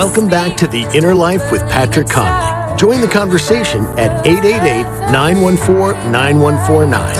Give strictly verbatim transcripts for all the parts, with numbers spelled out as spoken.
Welcome back to The Inner Life with Patrick Conley. Join the conversation at eight eight eight, nine one four, nine one four nine.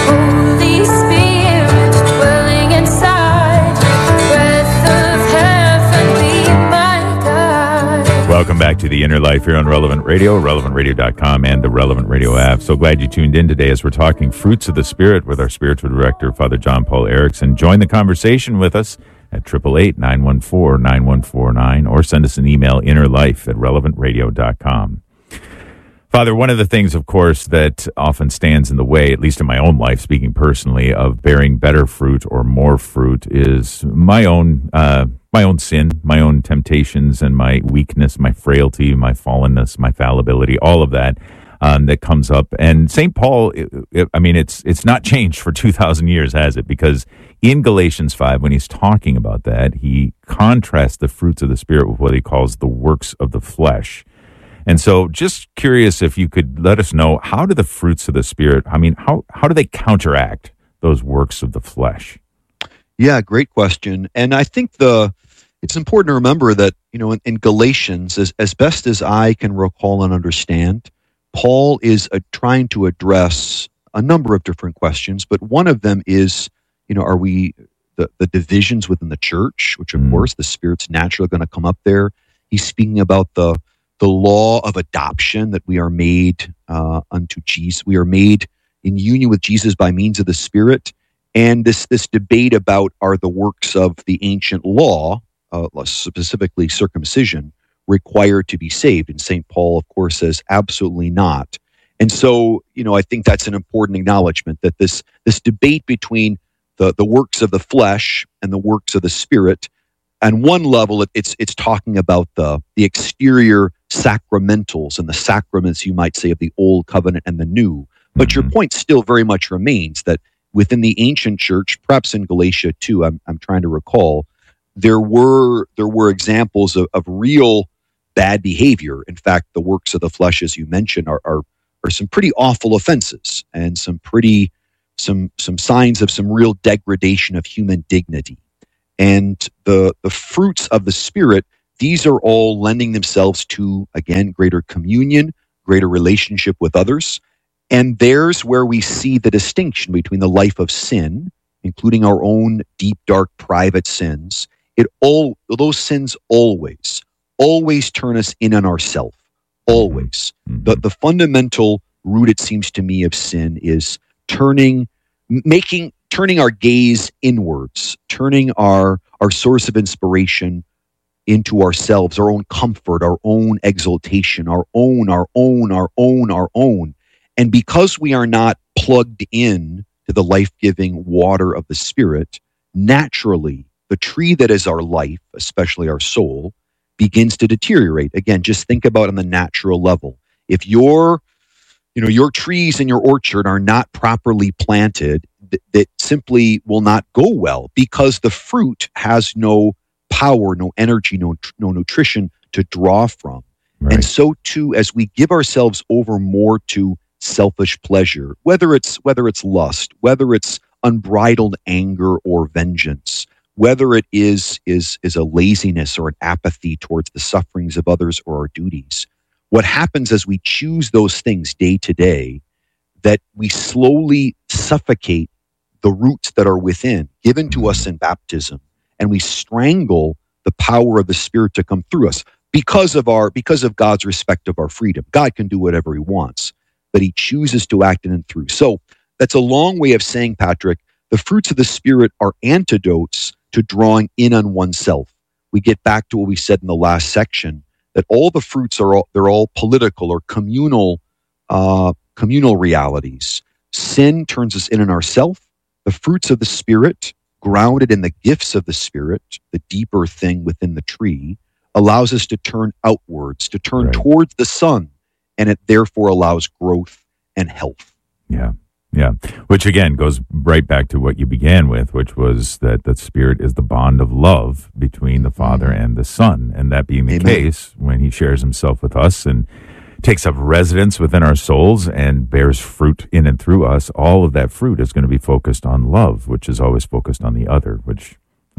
Holy Spirit, dwelling inside, breath of heaven, be my guide. Welcome back to The Inner Life here on Relevant Radio, relevant radio dot com, and the Relevant Radio app. So glad you tuned in today as we're talking Fruits of the Spirit with our spiritual director, Father John Paul Erickson. Join the conversation with us at eight eight eight, nine one four, nine one four nine or send us an email, innerlife at relevant radio dot com. Father, one of the things, of course, that often stands in the way, at least in my own life, speaking personally, of bearing better fruit or more fruit is my own uh, my own sin, my own temptations and my weakness, my frailty, my fallenness, my fallibility, all of that um, that comes up. And Saint Paul, it, it, I mean, it's it's not changed for two thousand years, has it? Because in Galatians five, when he's talking about that, he contrasts the fruits of the Spirit with what he calls the works of the flesh. And so just curious if you could let us know, how do the fruits of the Spirit, I mean, how, how do they counteract those works of the flesh? Yeah, great question. And I think the it's important to remember that, you know, in, in Galatians, as, as best as I can recall and understand, Paul is uh, trying to address a number of different questions, but one of them is, you know, are we, the, the divisions within the church, which of mm. course the Spirit's naturally going to come up there. He's speaking about the the law of adoption, that we are made uh, unto Jesus. We are made in union with Jesus by means of the Spirit. And this this debate about, are the works of the ancient law, uh, specifically circumcision, required to be saved? And Saint Paul, of course, says absolutely not. And so, you know, I think that's an important acknowledgement, that this this debate between the, the works of the flesh and the works of the Spirit, on one level, it, it's it's talking about the the exterior sacramentals and the sacraments, you might say, of the old covenant and the new. But mm-hmm. your point still very much remains that within the ancient church, perhaps in Galatia too, I'm I'm trying to recall, there were there were examples of, of real bad behavior. In fact, the works of the flesh, as you mentioned, are are, are some pretty awful offenses and some pretty some some signs of some real degradation of human dignity. And the the fruits of the Spirit, these are all lending themselves to, again, greater communion, greater relationship with others. And there's where we see the distinction between the life of sin, including our own deep, dark, private sins. It all those sins always, always turn us in on ourselves. Always. Mm-hmm. The the fundamental root, it seems to me, of sin is turning, making, turning our gaze inwards, turning our our source of inspiration into ourselves, our own comfort, our own exaltation, our own, our own, our own, our own. And because we are not plugged in to the life-giving water of the Spirit, naturally, the tree that is our life, especially our soul, begins to deteriorate. Again, just think about on the natural level. If your, you know, your trees in your orchard are not properly planted, th- that simply will not go well, because the fruit has no power, no energy, no no nutrition to draw from. Right. And so too, as we give ourselves over more to selfish pleasure, whether it's whether it's lust, whether it's unbridled anger or vengeance, whether it is is is a laziness or an apathy towards the sufferings of others or our duties, what happens as we choose those things day to day, that we slowly suffocate the roots that are within, given to us in baptism, and we strangle the power of the Spirit to come through us because of our because of God's respect of our freedom. God can do whatever He wants, but He chooses to act in and through. So that's a long way of saying, Patrick, the fruits of the Spirit are antidotes to drawing in on oneself. We get back to what we said in the last section, that all the fruits are all, they're all political or communal uh, communal realities. Sin turns us in on ourself. The fruits of the Spirit, grounded in the gifts of the Spirit, the deeper thing within the tree, allows us to turn outwards, to turn right. towards the sun, and it therefore allows growth and health. Yeah, yeah. Which again goes right back to what you began with, which was that the Spirit is the bond of love between the Father and the Son, and that being the Amen. Case, when He shares Himself with us and takes up residence within our souls and bears fruit in and through us, all of that fruit is going to be focused on love, which is always focused on the other, which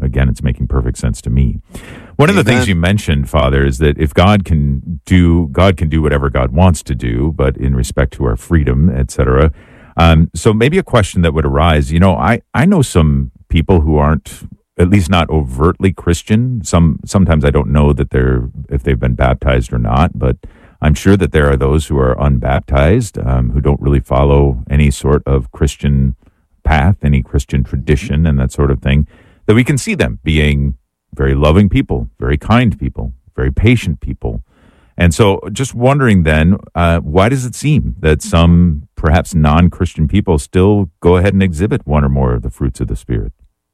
again, it's making perfect sense to me. One of the things you mentioned, Father, is that if God can do, God can do whatever God wants to do, but in respect to our freedom, et cetera. Um, so maybe a question that would arise, you know, I, I know some people who aren't, at least not overtly Christian. Some, sometimes I don't know that they're, if they've been baptized or not, but I'm sure that there are those who are unbaptized, um, who don't really follow any sort of Christian path, any Christian tradition and that sort of thing, that we can see them being very loving people, very kind people, very patient people. And so just wondering then, uh, why does it seem that some perhaps non-Christian people still go ahead and exhibit one or more of the fruits of the Spirit?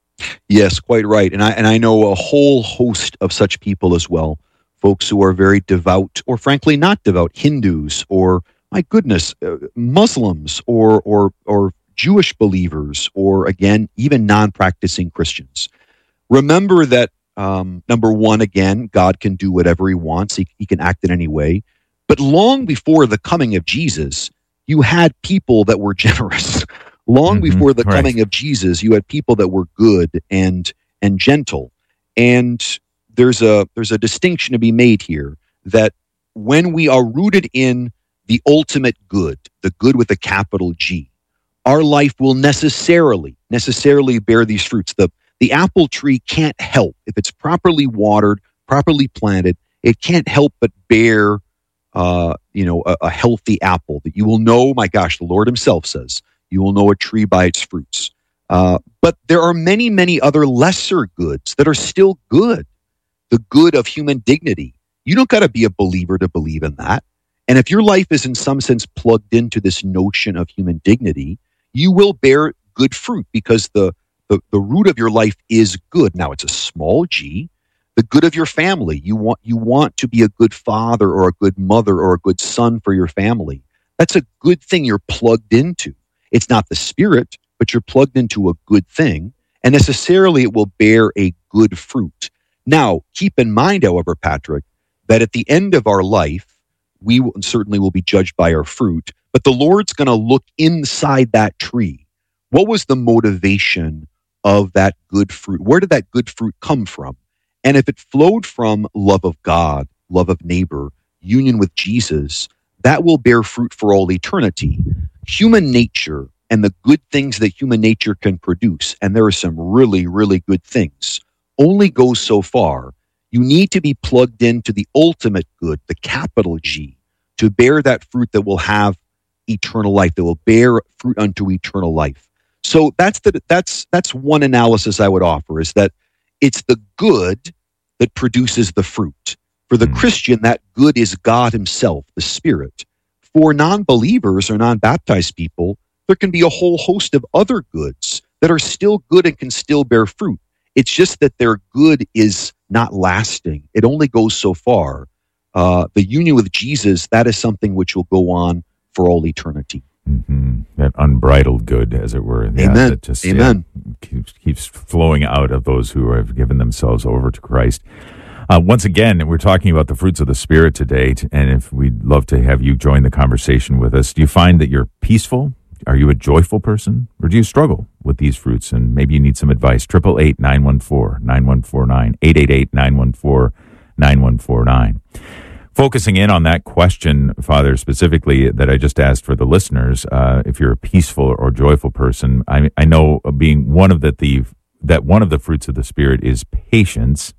Yes, quite right. And I, and I know a whole host of such people as well, folks who are very devout or frankly not devout, Hindus or, my goodness, uh, Muslims or, or, or Jewish believers or, again, even non-practicing Christians. Remember that Um, number one, again, God can do whatever he wants. He, he can act in any way. But long before the coming of Jesus, you had people that were generous. Long mm-hmm, before the right. coming of Jesus, you had people that were good and and gentle. And there's a there's a distinction to be made here that when we are rooted in the ultimate good, the good with a capital G, our life will necessarily, necessarily bear these fruits. The The apple tree can't help, if it's properly watered, properly planted, it can't help but bear, uh, you know, a, a healthy apple that you will know, my gosh, the Lord himself says, you will know a tree by its fruits. Uh, but there are many, many other lesser goods that are still good. The good of human dignity. You don't got to be a believer to believe in that. And if your life is in some sense plugged into this notion of human dignity, you will bear good fruit because the The, the root of your life is good. Now, it's a small g. The good of your family. You want you want to be a good father or a good mother or a good son for your family. That's a good thing you're plugged into. It's not the Spirit, but you're plugged into a good thing, and necessarily it will bear a good fruit. Now, keep in mind, however, Patrick, that at the end of our life, we will, certainly will be judged by our fruit, but the Lord's going to look inside that tree. What was the motivation of that good fruit? Where did that good fruit come from? And if it flowed from love of God, love of neighbor, union with Jesus, that will bear fruit for all eternity. Human nature and the good things that human nature can produce, and there are some really, really good things, only goes so far. You need to be plugged into the ultimate good, the capital G, to bear that fruit that will have eternal life, that will bear fruit unto eternal life. So that's the that's that's one analysis I would offer, is that it's the good that produces the fruit. For the mm. Christian, that good is God himself, the Spirit. For non-believers or non-baptized people, there can be a whole host of other goods that are still good and can still bear fruit. It's just that their good is not lasting. It only goes so far. Uh, the union with Jesus, that is something which will go on for all eternity. Mm-hmm. That unbridled good, as it were. Amen. Yeah, that just, Amen. Yeah, keeps, keeps flowing out of those who have given themselves over to Christ. Uh, once again, we're talking about the fruits of the Spirit today, and if we'd love to have you join the conversation with us. Do you find that you're peaceful? Are you a joyful person? Or do you struggle with these fruits? And maybe you need some advice. eight eight eight, nine one four, nine one four nine. eight eight eight, nine one four, nine one four nine. Focusing in on that question, Father, specifically that I just asked for the listeners, uh, if you're a peaceful or joyful person, I, I know being one of the, the that one of the fruits of the Spirit is patience.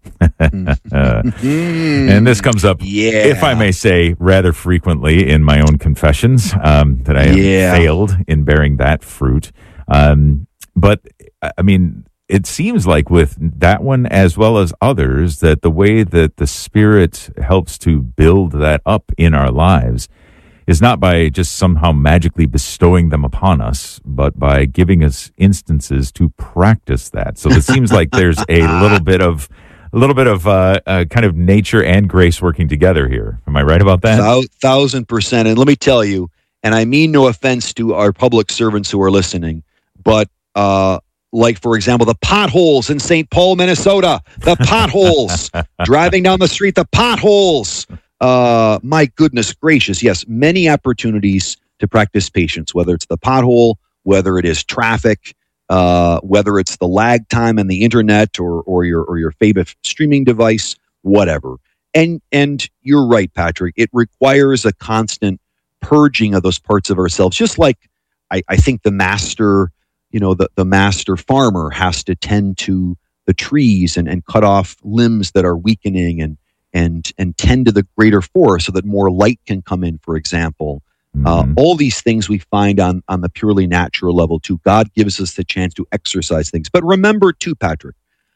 uh, and this comes up, yeah. if I may say, rather frequently in my own confessions, um, that I have yeah. failed in bearing that fruit. Um, but, I mean, it seems like with that one as well as others, that the way that the Spirit helps to build that up in our lives is not by just somehow magically bestowing them upon us, but by giving us instances to practice that. So it seems like there's a little bit of a little bit of uh, uh, kind of nature and grace working together here. Am I right about that? Thou- thousand percent. And let me tell you, and I mean no offense to our public servants who are listening, but uh, like, for example, the potholes in Saint Paul, Minnesota, the potholes, driving down the street, the potholes. Uh, my goodness gracious. Yes, many opportunities to practice patience, whether it's the pothole, whether it is traffic, uh, whether it's the lag time and the internet or or your or your favorite streaming device, whatever. And and you're right, Patrick. It requires a constant purging of those parts of ourselves, just like I, I think the master, you know, the, the master farmer has to tend to the trees and, and cut off limbs that are weakening and and and tend to the greater forest so that more light can come in, for example. Mm-hmm. Uh, all these things we find on, on the purely natural level too. God gives us the chance to exercise things. But remember too, Patrick,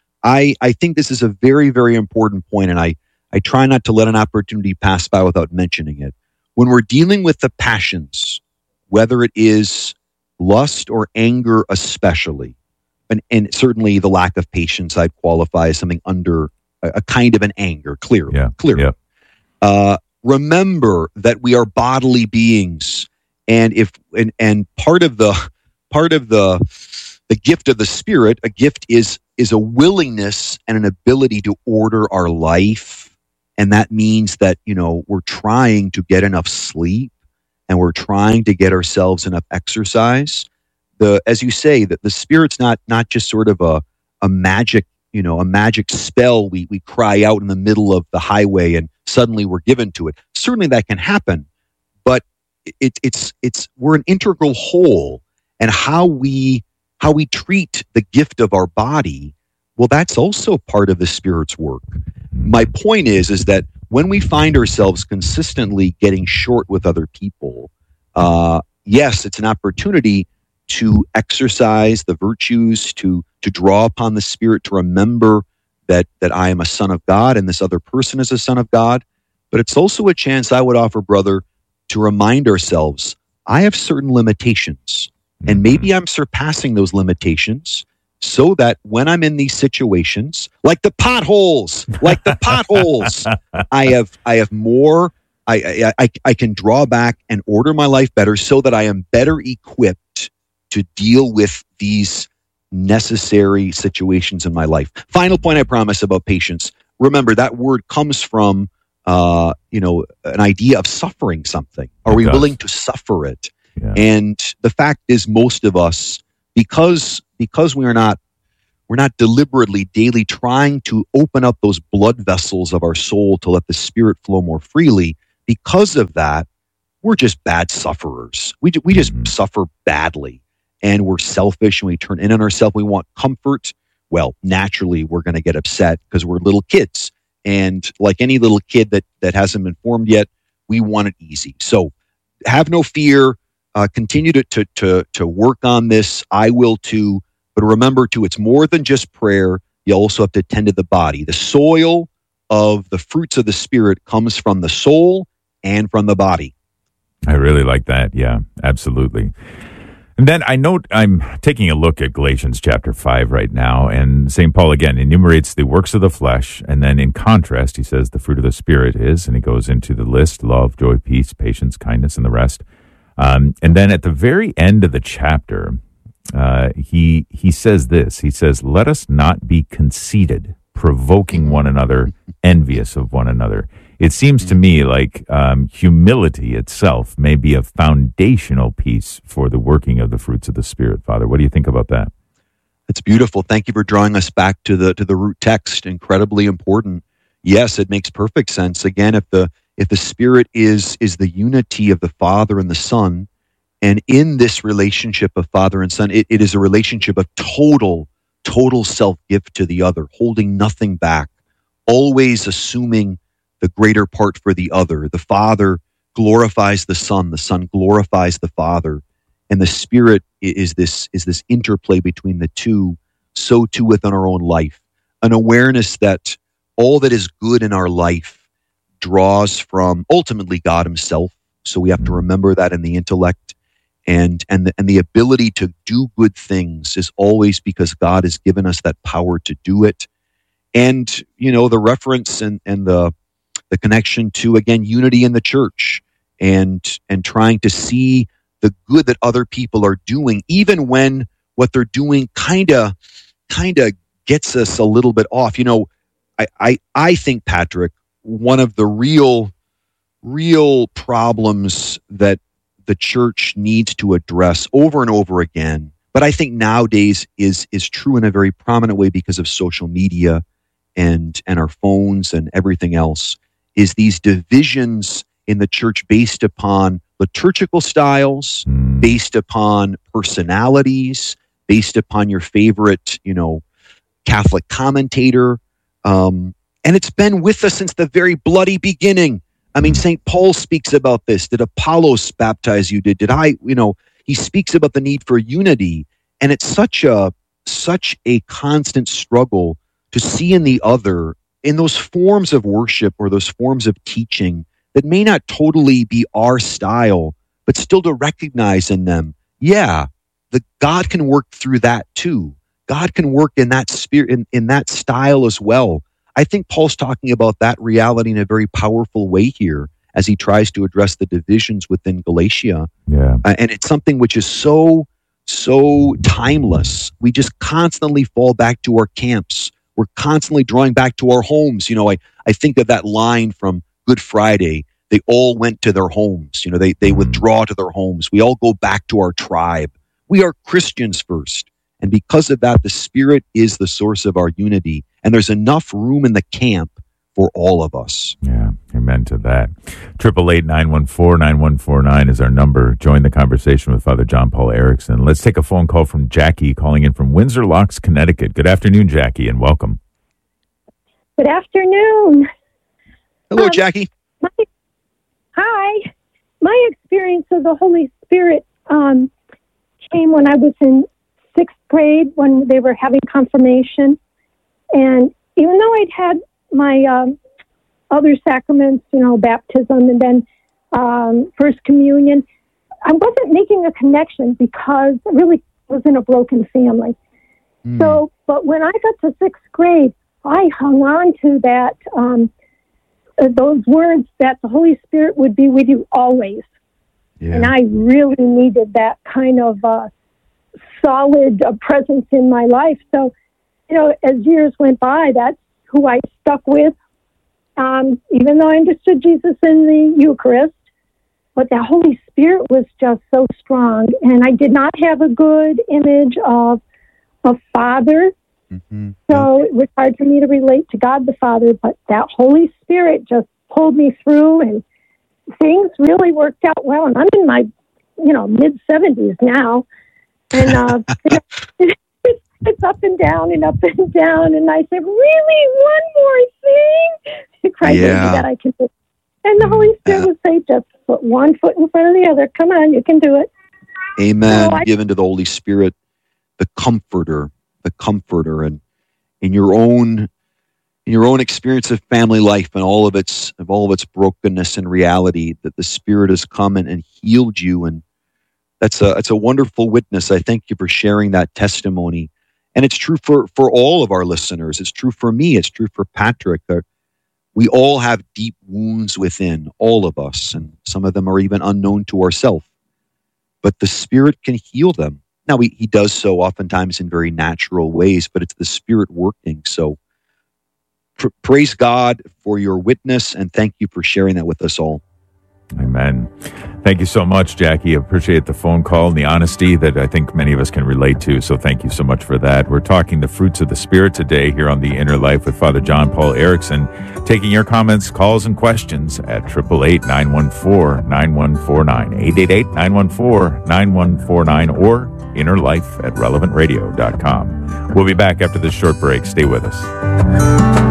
I, I think this is a very, very important point, and I, I try not to let an opportunity pass by without mentioning it. When we're dealing with the passions, whether it is lust or anger especially, and, and certainly the lack of patience I'd qualify as something under a, a kind of an anger, clearly. Yeah, clearly. Yeah. Uh, remember that we are bodily beings, and if and, and part of the part of the the gift of the Spirit, a gift is is a willingness and an ability to order our life, and that means that, you know, we're trying to get enough sleep, and we're trying to get ourselves enough exercise. The as you say, that the Spirit's not not just sort of a a magic, you know, a magic spell. We we cry out in the middle of the highway and suddenly we're given to it. Certainly that can happen, but it, it's it's we're an integral whole, and how we how we treat the gift of our body, well, that's also part of the Spirit's work. My point is is that when we find ourselves consistently getting short with other people, uh, yes, it's an opportunity to exercise the virtues, to to draw upon the Spirit, to remember that that I am a son of God and this other person is a son of God. But it's also a chance I would offer, brother, to remind ourselves, I have certain limitations, and maybe I'm surpassing those limitations, so that when I'm in these situations, like the potholes, like the potholes, I have I have more, I, I, I can draw back and order my life better so that I am better equipped to deal with these necessary situations in my life. Final point, I promise, about patience. Remember, that word comes from, uh, you know, an idea of suffering something. Are we willing to suffer it? Yeah. And the fact is, most of us, because because we are not we're not deliberately daily trying to open up those blood vessels of our soul to let the Spirit flow more freely, because of that, we're just bad sufferers. We we just mm-hmm. suffer badly. And we're selfish and we turn in on ourselves. We want comfort. Well, naturally, we're going to get upset because we're little kids. And like any little kid that, that hasn't been formed yet, we want it easy. So have no fear. Uh, continue to, to, to, to work on this. I will too. But remember too, it's more than just prayer. You also have to tend to the body. The soil of the fruits of the Spirit comes from the soul and from the body. I really like that. Yeah, absolutely. And then I note I'm taking a look at Galatians chapter five right now, and Saint Paul again enumerates the works of the flesh, and then in contrast, he says the fruit of the Spirit is, and he goes into the list: love, joy, peace, patience, kindness, and the rest. Um, and then at the very end of the chapter, uh, he he says this. He says, "Let us not be conceited, provoking one another, envious of one another." It seems to me like um, humility itself may be a foundational piece for the working of the fruits of the Spirit. Father, what do you think about that? It's beautiful. Thank you for drawing us back to the to the root text. Incredibly important. Yes, it makes perfect sense. Again, if the if the Spirit is is the unity of the Father and the Son, and in this relationship of Father and Son, it, it is a relationship of total total self-gift to the other, holding nothing back, always assuming the greater part for the other. The Father glorifies the Son, the Son glorifies the Father, and the Spirit is this is this interplay between the two. So too within our own life, an awareness that all that is good in our life draws from ultimately God Himself. So we have to remember that in the intellect, and and the, and the ability to do good things is always because God has given us that power to do it. And you know, the reference and and the the connection to, again, unity in the church, and and trying to see the good that other people are doing, even when what they're doing kind of kind of gets us a little bit off. You know, I, I I think, Patrick, one of the real real problems that the church needs to address over and over again, but I think nowadays is is true in a very prominent way because of social media and and our phones and everything else, is these divisions in the church based upon liturgical styles, Mm. based upon personalities, based upon your favorite, you know, Catholic commentator. Um, and it's been with us since the very bloody beginning. I mean, Saint Paul speaks about this. Did Apollos baptize you? Did, did I, you know, he speaks about the need for unity. And it's such a, such a constant struggle to see in the other, in those forms of worship or those forms of teaching that may not totally be our style, but still to recognize in them, yeah, the God can work through that too. God can work in that spirit, in, in that style as well. I think Paul's talking about that reality in a very powerful way here as he tries to address the divisions within Galatia. Yeah. Uh, and it's something which is so, so timeless. We just constantly fall back to our camps. We're constantly drawing back to our homes. You know, I, I think of that line from Good Friday. They all went to their homes. You know, they, they withdraw to their homes. We all go back to our tribe. We are Christians first. And because of that, the Spirit is the source of our unity. And there's enough room in the camp for all of us. Yeah, amen to that. Triple eight nine one four nine one four nine is our number. Join the conversation with Father John Paul Erickson. Let's take a phone call from Jackie, calling in from Windsor Locks, Connecticut. Good afternoon, Jackie, and welcome. Good afternoon. Hello, Um, Jackie. My, hi. My experience of the Holy Spirit um, came when I was in sixth grade when they were having confirmation. And even though I'd had my um, other sacraments, you know, baptism and then um, First Communion, I wasn't making a connection because I really was in a broken family. Mm. So, but when I got to sixth grade, I hung on to that, um, uh, those words that the Holy Spirit would be with you always. Yeah. And I really needed that kind of uh, solid uh, presence in my life. So, you know, as years went by, that's who I stuck with, um, even though I understood Jesus in the Eucharist. But the Holy Spirit was just so strong. And I did not have a good image of a father. Mm-hmm. So it was hard for me to relate to God the Father. But that Holy Spirit just pulled me through, and things really worked out well. And I'm in my, you know, mid-seventies now. And uh, it's, it's up and down and up and down. And I said, really, one more thing? Christ, Yeah. that I can do. And the Holy Spirit would say, just put one foot in front of the other. Come on, you can do it. Amen. So I- Given to the Holy Spirit, the comforter, the comforter, and in your own, in your own experience of family life and all of its, of all of its brokenness and reality, that the Spirit has come and, and healed you. And that's a, it's a wonderful witness. I thank you for sharing that testimony. And it's true for, for all of our listeners. It's true for me. It's true for Patrick. Uh, we all have deep wounds within, all of us, and some of them are even unknown to ourselves. But the Spirit can heal them. Now, he, he does so oftentimes in very natural ways, but it's the Spirit working. So pr- praise God for your witness, and thank you for sharing that with us all. Amen. Thank you so much, Jackie. I appreciate the phone call and the honesty that I think many of us can relate to. So thank you so much for that. We're talking the fruits of the Spirit today here on The Inner Life with Father John Paul Erickson, taking your comments, calls, and questions at eight eight eight, nine one four, nine one four nine, eight eight eight, nine one four, nine one four nine, or innerlife at relevant radio dot com. We'll be back after this short break. Stay with us.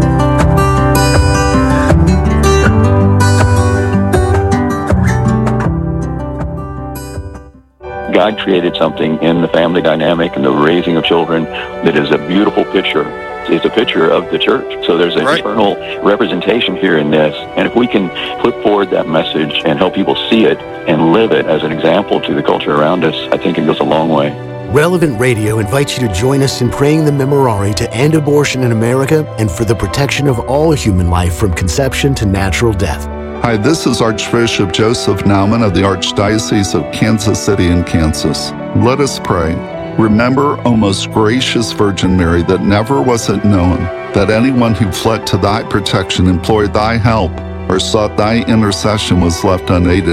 God created something in the family dynamic and the raising of children that is a beautiful picture. It's a picture of the church. So there's an Right. eternal representation here in this. And if we can put forward that message and help people see it and live it as an example to the culture around us, I think it goes a long way. Relevant Radio invites you to join us in praying the Memorare to end abortion in America and for the protection of all human life from conception to natural death. Hi, this is Archbishop Joseph Naumann of the Archdiocese of Kansas City in Kansas. Let us pray. Remember, O most gracious Virgin Mary, that never was it known that anyone who fled to thy protection, implored thy help, or sought thy intercession was left unaided.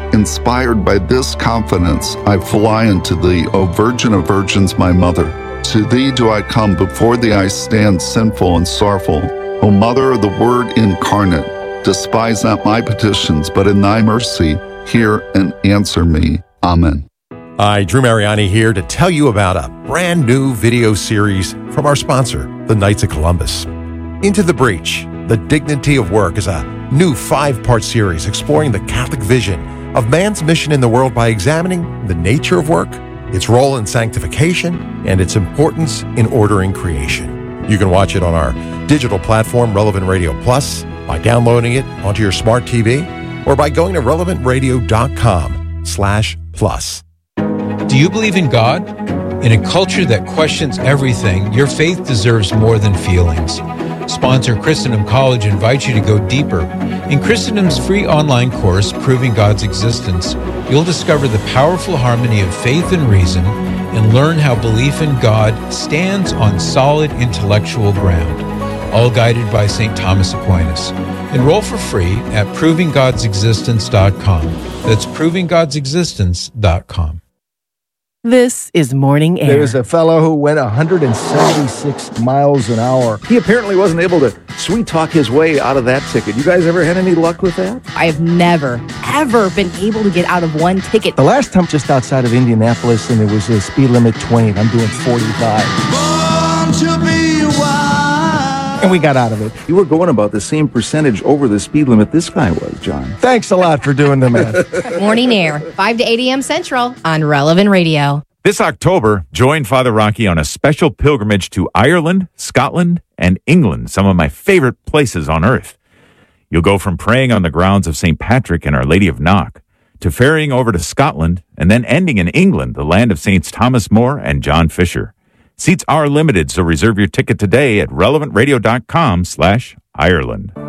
Inspired by this confidence, I fly into thee, O Virgin of Virgins, my mother. To thee do I come, before thee I stand sinful and sorrowful. O Mother of the Word incarnate, despise not my petitions, but in thy mercy hear and answer me. Amen. Hi, Drew Mariani here to tell you about a brand new video series from our sponsor, the Knights of Columbus. Into the Breach, The Dignity of Work is a new five-part series exploring the Catholic vision of man's mission in the world by examining the nature of work, its role in sanctification, and its importance in ordering creation. You can watch it on our digital platform, Relevant Radio Plus, by downloading it onto your smart T V, or by going to relevant radio dot com slash plus. Do you believe in God? In a culture that questions everything, your faith deserves more than feelings. Sponsor Christendom College invites you to go deeper. In Christendom's free online course, Proving God's Existence, you'll discover the powerful harmony of faith and reason and learn how belief in God stands on solid intellectual ground, all guided by Saint Thomas Aquinas. Enroll for free at proving gods existence dot com. That's proving gods existence dot com. This is Morning Air. There was a fellow who went one hundred seventy-six miles an hour. He apparently wasn't able to sweet-talk his way out of that ticket. You guys ever had any luck with that? I have never, ever been able to get out of one ticket. The last time just outside of Indianapolis, and there was a speed limit twenty, and I'm doing forty-five. Born to be wild. And we got out of it. You were going about the same percentage over the speed limit this guy was, John. Thanks a lot for doing the math. Morning Air, five to eight a.m. Central on Relevant Radio. This October, join Father Rocky on a special pilgrimage to Ireland, Scotland, and England, some of my favorite places on earth. You'll go from praying on the grounds of Saint Patrick and Our Lady of Knock to ferrying over to Scotland and then ending in England, the land of Saints Thomas More and John Fisher. Seats are limited, so reserve your ticket today at relevant radio dot com slash Ireland.